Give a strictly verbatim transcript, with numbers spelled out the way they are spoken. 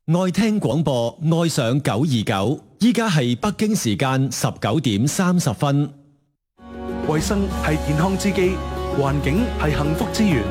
愛聽廣播，愛上九二九。依家係北京時間十九點三十分。 衛生係健康之基，環境係幸福之源。